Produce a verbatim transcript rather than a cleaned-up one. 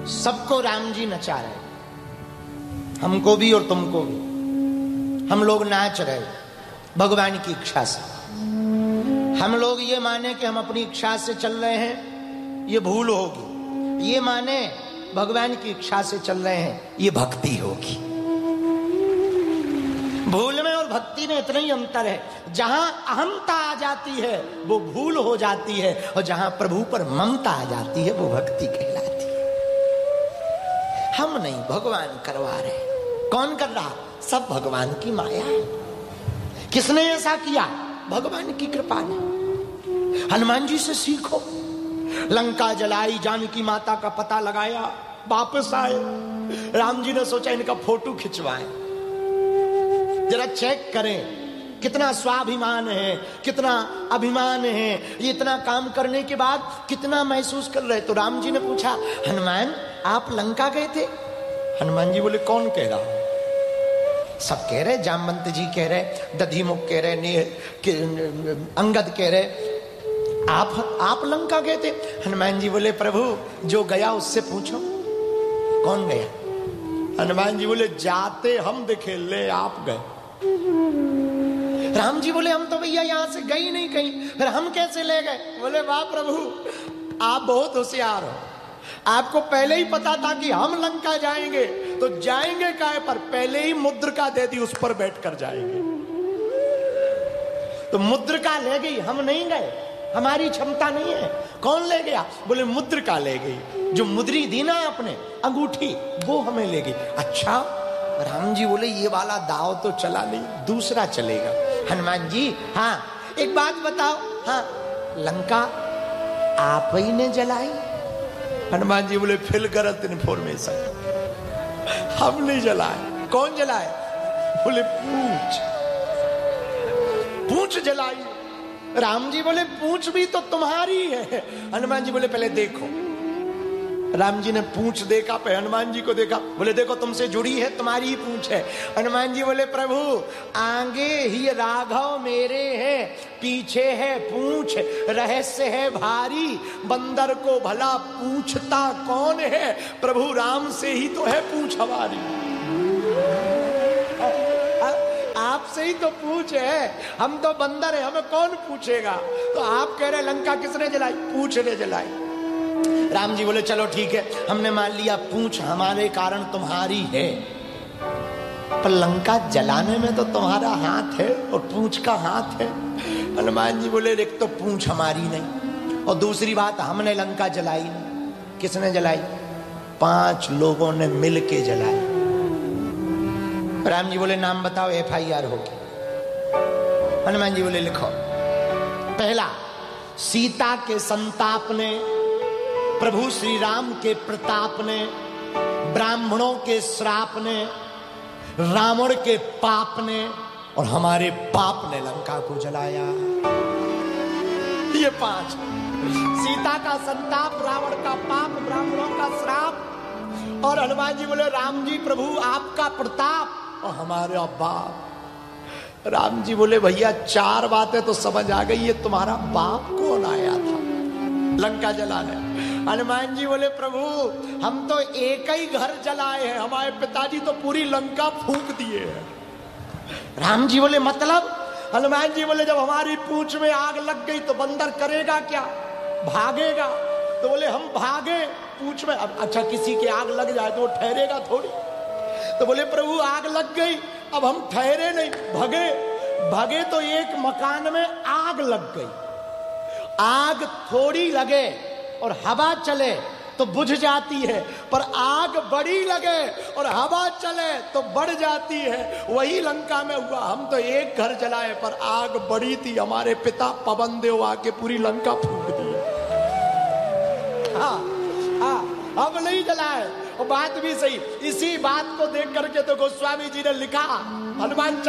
सबको राम जी नचा रहे, हमको भी और तुमको भी। हम लोग नाच रहे भगवान की इच्छा से। हम लोग ये माने कि हम अपनी इच्छा से चल रहे हैं, ये भूल होगी। ये माने भगवान की इच्छा से चल रहे हैं, ये भक्ति होगी। भूल में और भक्ति में इतना ही अंतर है। जहां अहंता आ जाती है वो भूल हो जाती है, और जहां प्रभु पर ममता आ जाती है वो भक्ति कहलाती है। हम नहीं, भगवान करवा रहे। कौन कर रहा? सब भगवान की माया है। किसने ऐसा किया? भगवान की कृपा ने। हनुमान जी से सीखो। लंका जलाई, जानकी माता का पता लगाया, वापस आए। राम जी ने सोचा इनका फोटो खिंचवाएं, जरा चेक करें कितना स्वाभिमान है, कितना अभिमान है। ये इतना काम करने के बाद कितना महसूस कर रहे। तो राम जी ने पूछा, हनुमान आप लंका गए थे? हनुमान जी बोले, कौन कह रहा? सब कह रहे, जामवंत जी कह रहे, दधिमुख कह रहे, ने, अंगद कह रहे, आप आप लंका गए थे? हनुमान जी बोले, प्रभु जो गया उससे पूछो कौन गया। हनुमान जी बोले, जाते हम दिखे, ले आप गए। राम जी बोले, हम तो भैया यहां से गए नहीं कहीं, फिर हम कैसे ले गए? बोले, वाह प्रभु, आप बहुत होशियार हो। आपको पहले ही पता था कि हम लंका जाएंगे, तो जाएंगे काहे पर? पहले ही मुद्रिका दे दी, उस पर बैठकर जाएंगे। तो मुद्रिका ले गई, हम नहीं गए, हमारी क्षमता नहीं है। कौन ले गया? बोले, मुद्रिका ले गई। जो मुद्री दी ना आपने, अंगूठी, वो हमें ले गई। अच्छा। राम जी बोले, ये वाला दाव तो चला नहीं, दूसरा चलेगा। हनुमान जी, हाँ एक बात बताओ, हाँ लंका आप ही ने जलाई? हनुमान जी बोले, फिल गलत इन्फॉर्मेशन, हम नहीं जलाए। कौन जलाए? बोले, पूंछ पूंछ जलाई। राम जी बोले, पूंछ भी तो तुम्हारी है। हनुमान जी बोले, पहले देखो। राम जी ने पूंछ देखा, पे हनुमान जी को देखा, बोले, देखो तुमसे जुड़ी है, तुम्हारी ही पूंछ है। हनुमान जी बोले, प्रभु आगे ही राघव मेरे हैं, पीछे है पूंछ, रहस्य है भारी, बंदर को भला पूछता कौन है? प्रभु राम से ही तो है पूंछ हमारी, आपसे ही तो पूछ है, हम तो बंदर है, हमें कौन पूछेगा? तो आप कह रहे लंका किसने जलाई? पूंछ ने जलाई। राम जी बोले, चलो ठीक है, हमने मान लिया पूंछ हमारे कारण तुम्हारी है, पर लंका जलाने में तो तुम्हारा हाथ है और पूंछ का हाथ है। हनुमान जी बोले, एक तो पूंछ हमारी नहीं, और दूसरी बात हमने लंका जलाई नहीं। किसने जलाई? पांच लोगों ने मिल के जलाई। राम जी बोले, नाम बताओ, एफ आई आर होगी। हनुमान जी बोले, लिखो। पहला, सीता के संताप ने, प्रभु श्री राम के प्रताप ने, ब्राह्मणों के श्राप ने, रावण के पाप ने, और हमारे पाप ने लंका को जलाया। ये पांच, सीता का संताप, रावण का पाप, ब्राह्मणों का श्राप, और हनुमान जी बोले, राम जी प्रभु आपका प्रताप और हमारा बाप। राम जी बोले, भैया चार बातें तो समझ आ गई, ये तुम्हारा बाप कौन आया था लंका जलाने? हनुमान जी बोले, प्रभु हम तो एक ही घर जलाए हैं, हमारे पिताजी तो पूरी लंका फूंक दिए हैं। राम जी बोले, मतलब? हनुमान जी बोले, जब हमारी पूंछ में आग लग गई तो बंदर करेगा क्या? भागेगा। तो बोले, हम भागे पूंछ में, अब अच्छा किसी के आग लग जाए तो वो ठहरेगा थोड़ी। तो बोले, प्रभु आग लग गई, अब हम ठहरे नहीं, भगे। भगे तो एक मकान में आग लग गई। आग थोड़ी लगे और हवा चले तो बुझ जाती है, पर आग बड़ी लगे और हवा चले तो बढ़ जाती है। वही लंका में हुआ। हम तो एक घर जलाए, पर आग बड़ी थी, हमारे पिता पवन देव आके पूरी लंका फूंक दी। हाँ हाँ, हम नहीं जलाए। और बात भी सही। इसी बात को देख करके तो गोस्वामी जी ने लिखा, हनुमान